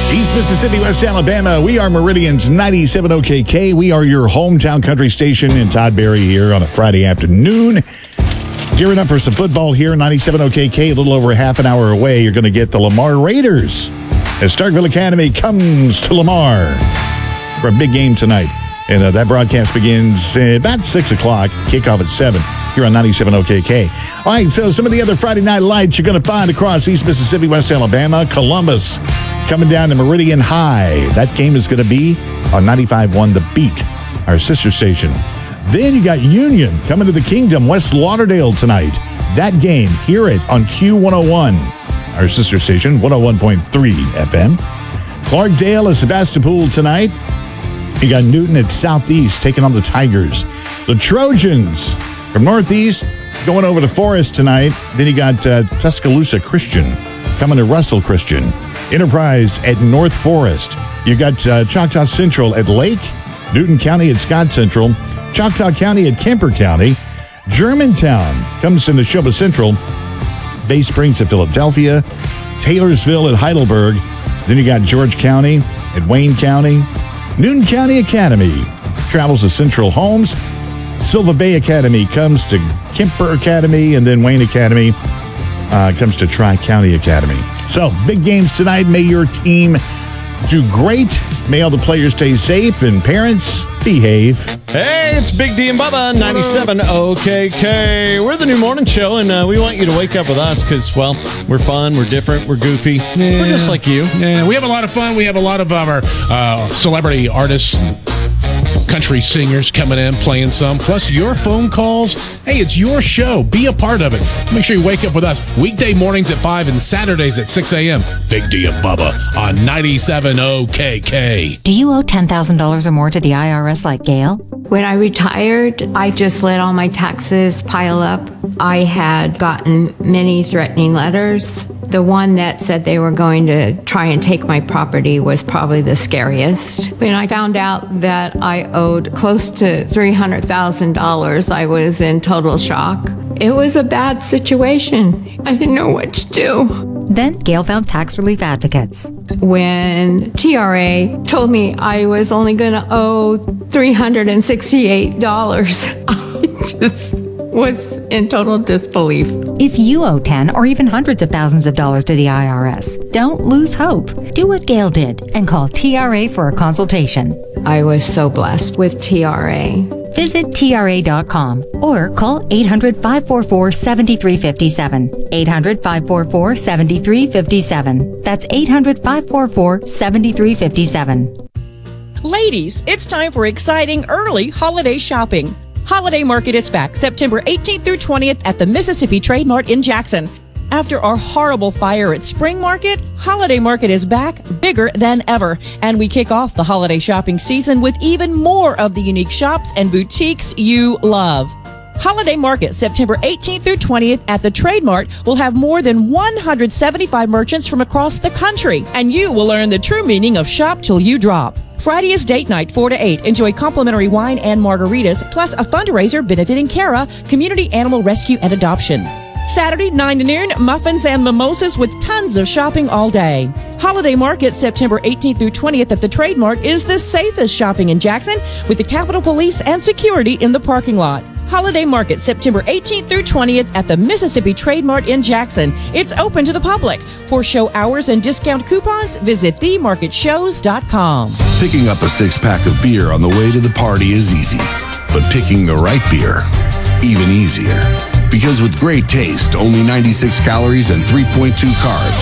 East Mississippi, West Alabama. We are Meridian's 97 OKK. We are your hometown country station in Todd Berry here on a Friday afternoon. Gearing up for some football here, 97 OKK, a little over half an hour away. You're going to get the Lamar Raiders as Starkville Academy comes to Lamar for a big game tonight. And that broadcast begins about 6 o'clock, kickoff at 7 here on 97 OKK. All right, so some of the other Friday night lights you're going to find across East Mississippi, West Alabama. Columbus coming down to Meridian High. That game is going to be on 95.1 The Beat, our sister station. Then you got Union coming to the Kingdom, West Lauderdale tonight. That game, hear it on Q101, our sister station, 101.3 FM. Clarkdale is Sebastopol tonight. You got Newton at Southeast taking on the Tigers. The Trojans from Northeast going over to Forest tonight. Then you got Tuscaloosa Christian coming to Russell Christian. Enterprise at North Forest. You got Choctaw Central at Lake. Newton County at Scott Central. Choctaw County at Kemper County. Germantown comes to Neshoba Central. Bay Springs at Philadelphia. Taylorsville at Heidelberg. Then you got George County at Wayne County. Newton County Academy travels to Central Homes. Silva Bay Academy comes to Kemper Academy, and then Wayne Academy comes to Tri-County Academy. So, big games tonight. May your team do great. May all the players stay safe, and parents, behave. Hey, it's Big D and Bubba, 97 OKK. We're the new morning show, and we want you to wake up with us because, well, we're fun, we're different, we're goofy. Yeah. We're just like you. Yeah, we have a lot of fun. We have a lot of our celebrity artists, country singers coming in, playing some. Plus, your phone calls. Hey, it's your show. Be a part of it. Make sure you wake up with us. Weekday mornings at 5 and Saturdays at 6 a.m. Big D and Bubba on 97 OKK. Do you owe $10,000 or more to the IRS like Gail? When I retired, I just let all my taxes pile up. I had gotten many threatening letters. The one that said they were going to try and take my property was probably the scariest. When I found out that I owed close to $300,000, I was in total shock. It was a bad situation. I didn't know what to do. Then Gail found tax relief advocates. When TRA told me I was only going to owe $368, I just was in total disbelief. If you owe 10 or even hundreds of thousands of dollars to the IRS, don't lose hope. Do what Gail did and call TRA for a consultation. I was so blessed with TRA. Visit TRA.com or call 800-544-7357. 800-544-7357. That's 800-544-7357. Ladies, it's time for exciting early holiday shopping. Holiday Market is back September 18th through 20th at the Mississippi Trade Mart in Jackson. After our horrible fire at Spring Market, Holiday Market is back bigger than ever. And we kick off the holiday shopping season with even more of the unique shops and boutiques you love. Holiday Market, September 18th through 20th at the Trade Mart, will have more than 175 merchants from across the country. And you will learn the true meaning of shop till you drop. Friday is date night, 4 to 8. Enjoy complimentary wine and margaritas, plus a fundraiser benefiting CARA, Community Animal Rescue and Adoption. Saturday, 9 to noon, muffins and mimosas with tons of shopping all day. Holiday Market, September 18th through 20th at the Trade Mart is the safest shopping in Jackson, with the Capitol Police and security in the parking lot. Holiday Market, September 18th through 20th at the Mississippi Trade Mart in Jackson. It's open to the public. For show hours and discount coupons, visit themarketshows.com. Picking up a six-pack of beer on the way to the party is easy, but picking the right beer, even easier. Because with great taste, only 96 calories and 3.2 carbs,